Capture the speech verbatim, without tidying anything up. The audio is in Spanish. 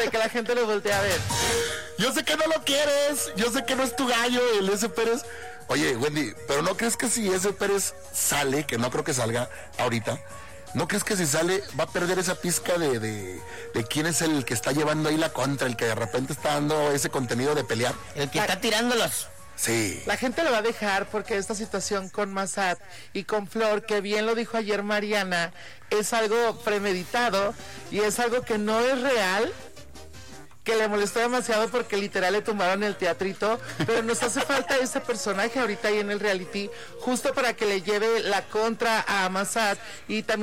de que la gente lo voltee a ver. Yo sé que no lo quieres, yo sé que no es tu gallo, el ese Pérez. Oye, Wendy, pero ¿no crees que si ese Pérez sale, que no creo que salga ahorita, ¿no crees que si sale va a perder esa pizca de, de, de quién es el que está llevando ahí la contra, el que de repente está dando ese contenido de pelear? El que está tirándolos. Sí. La gente lo va a dejar porque esta situación con Massad y con Flor, que bien lo dijo ayer Mariana, es algo premeditado y es algo que no es real, que le molestó demasiado porque literal le tumbaron el teatrito, pero nos hace falta ese personaje ahorita ahí en el reality, justo para que le lleve la contra a Massad y también